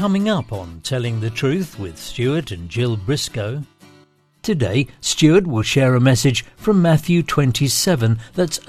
coming up on Telling the Truth with Stuart and Jill Briscoe. Today, Stuart will share a message from Matthew 27 that's